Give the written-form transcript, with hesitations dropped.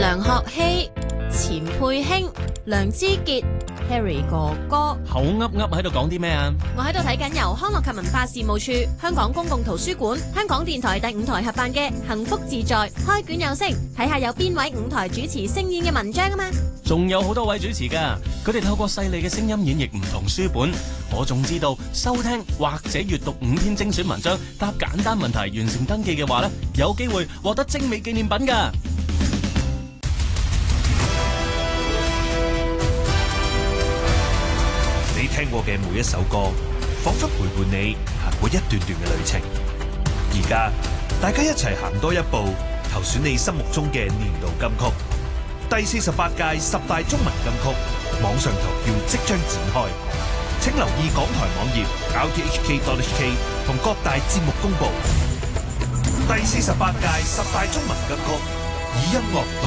梁學希、錢佩卿、梁之傑、Harry 哥哥。 口噏噏喺度講啲咩啊？ 我喺度睇緊由康樂及文化事務處、香港公共圖書館、香港電台第5台合辦嘅幸福自在開卷有聲，睇下有邊位5台主持聲演嘅文章啊嘛。 仲有好多位主持㗎，佢哋透過細膩嘅聲音演繹唔同書本。我仲知道收聽或者閱讀5篇精選文章，答簡單問題，完成登記嘅話呢，有機會獲得精美紀念品㗎。 你聽過嘅每一首歌，仿佛陪伴你行過一段段嘅旅程。而家大家一齊行多一步，投選你心目中嘅年度金曲。第48屆10大中文金曲網上投票即將展開，請留意港台網頁 rthk.hk 同各大節目公佈。第48屆10大中文金曲以音樂